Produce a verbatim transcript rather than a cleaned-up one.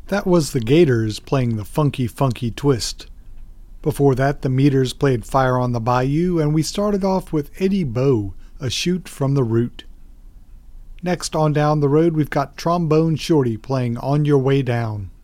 That was the Gators playing the Funky Funky Twist. Before that, the Meters played Fire on the Bayou, and we started off with Eddie Bow, A Shoot from the Root. Next on down the road, we've got Trombone Shorty playing On Your Way Down.